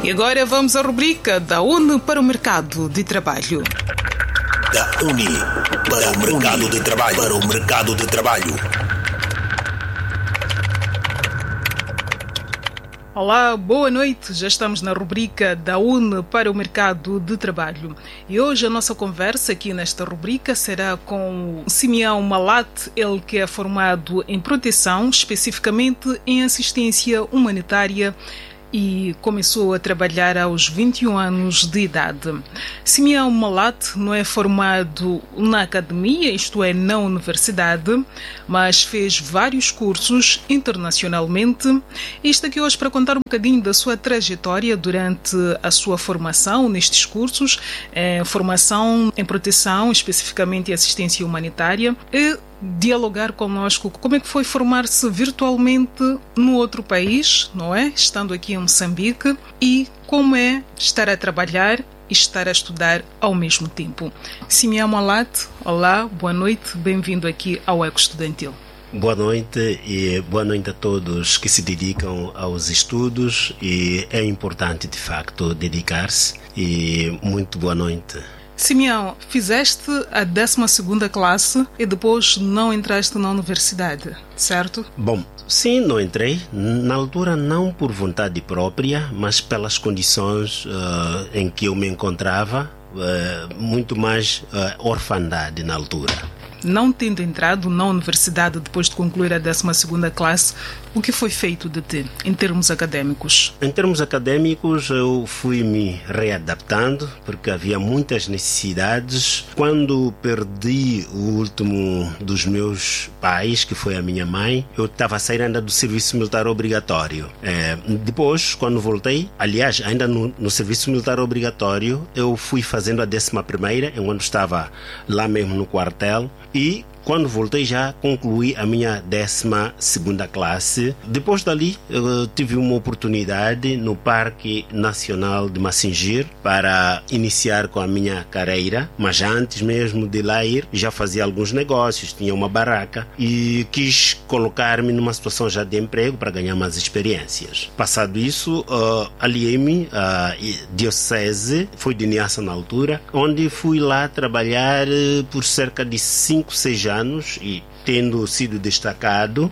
E agora vamos à rubrica da UNE para o mercado de trabalho. Da UNE para o mercado de trabalho. Para o mercado de trabalho. Olá, boa noite. Já estamos na rubrica da UNE para o mercado de trabalho. E hoje a nossa conversa aqui nesta rubrica será com Simeão Malate, ele que é formado em proteção, especificamente em assistência humanitária, e começou a trabalhar aos 21 anos de idade. Simeão Malate não é formado na academia, isto é, na universidade, mas fez vários cursos internacionalmente e está aqui hoje para contar um bocadinho da sua trajetória durante a sua formação nestes cursos, formação em proteção, especificamente em assistência humanitária, e dialogar conosco como é que foi formar-se virtualmente no outro país, não é? Estando aqui em Moçambique, e como é estar a trabalhar e estar a estudar ao mesmo tempo. Simeão Malate, olá, boa noite, bem-vindo aqui ao Eco Estudantil. Boa noite e boa noite a todos que se dedicam aos estudos, e é importante de facto dedicar-se, e muito boa noite. Simeão, fizeste a 12ª classe e depois não entraste na universidade, certo? Bom, sim, não entrei. Na altura não por vontade própria, mas pelas condições em que eu me encontrava, muito mais orfandade na altura. Não tendo entrado na universidade depois de concluir a 12ª classe, o que foi feito de ti, em termos académicos? Em termos académicos, eu fui me readaptando, porque havia muitas necessidades. Quando perdi o último dos meus pais, que foi a minha mãe, eu estava a sair ainda do serviço militar obrigatório. Depois, quando voltei, aliás, ainda no serviço militar obrigatório, eu fui fazendo a 11ª, enquanto estava lá mesmo no quartel, e quando voltei já concluí a minha 12ª classe. Depois dali eu tive uma oportunidade no Parque Nacional de Massingir para iniciar com a minha carreira, mas antes mesmo de lá ir já fazia alguns negócios, tinha uma barraca e quis colocar-me numa situação já de emprego para ganhar mais experiências. Passado isso, aliei-me à Diocese, foi de Niassa na altura, onde fui lá trabalhar por cerca de 5, 6 anos, e tendo sido destacado,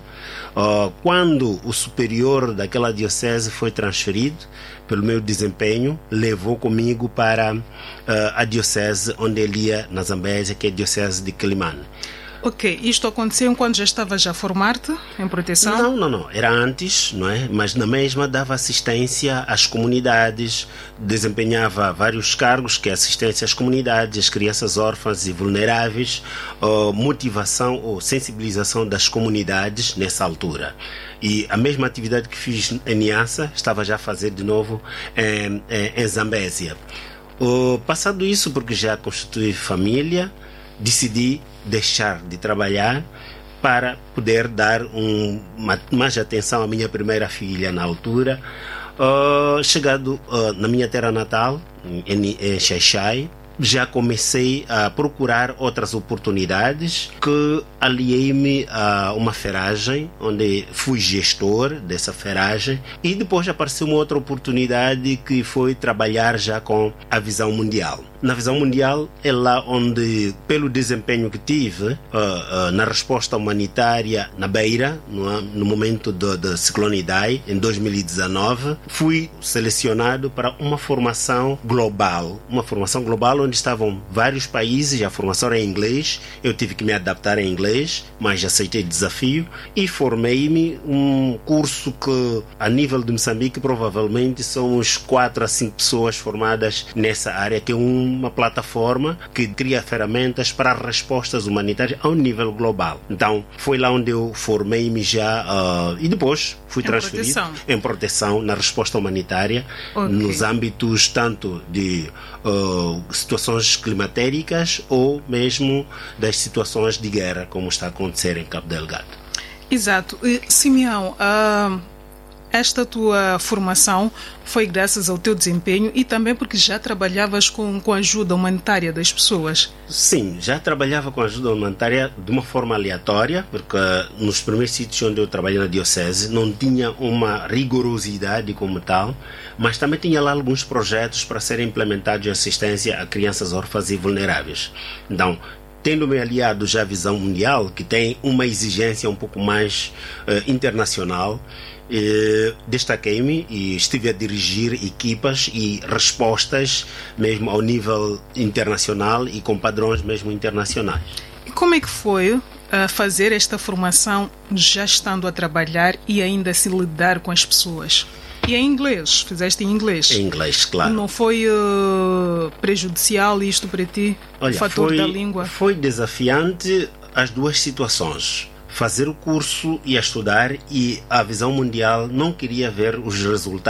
quando o superior daquela diocese foi transferido, pelo meu desempenho, levou comigo para a diocese onde ele ia na Zambésia, que é a diocese de Quelimane. Ok, isto aconteceu enquanto já estavas a formar-te em proteção? Não, era antes, não é? Mas na mesma dava assistência às comunidades, desempenhava vários cargos, que é assistência às comunidades, às crianças órfãs e vulneráveis, motivação ou sensibilização das comunidades nessa altura. E a mesma atividade que fiz em Niassa, estava já a fazer de novo em Zambésia. Passado isso, porque já constituí família, decidi deixar de trabalhar para poder dar mais atenção à minha primeira filha na altura. Chegado na minha terra natal, em Xai-Xai, já comecei a procurar outras oportunidades, que aliei-me a uma ferragem, onde fui gestor dessa ferragem, e depois apareceu uma outra oportunidade que foi trabalhar já com a Visão Mundial. Na Visão Mundial é lá onde, pelo desempenho que tive na resposta humanitária na Beira, no momento do ciclone Idai, em 2019, fui selecionado para uma formação global. Uma formação global onde estavam vários países, a formação era em inglês, eu tive que me adaptar em inglês, mas aceitei o desafio e formei-me um curso que, a nível de Moçambique, provavelmente são uns 4 a 5 pessoas formadas nessa área, que é uma plataforma que cria ferramentas para respostas humanitárias ao nível global. Então, foi lá onde eu formei-me já e depois fui transferido em proteção na resposta humanitária, nos âmbitos tanto de situações climatéricas ou mesmo das situações de guerra, como está a acontecer em Cabo Delgado. Exato. Simeão, esta tua formação foi graças ao teu desempenho e também porque já trabalhavas com ajuda humanitária das pessoas? Sim, já trabalhava com ajuda humanitária de uma forma aleatória, porque nos primeiros sítios onde eu trabalhei na Diocese não tinha uma rigorosidade como tal, mas também tinha lá alguns projetos para serem implementados de assistência a crianças órfãs e vulneráveis. Então, tendo-me aliado já à Visão Mundial, que tem uma exigência um pouco mais internacional, destaquei-me e estive a dirigir equipas e respostas mesmo ao nível internacional e com padrões mesmo internacionais. E como é que foi fazer esta formação já estando a trabalhar e ainda assim lidar com as pessoas? E em inglês? Fizeste em inglês? Em inglês, claro. Não foi prejudicial isto para ti? Olha, o fator da língua? Foi desafiante as duas situações. Fazer o curso e estudar, e a Visão Mundial não queria ver os resultados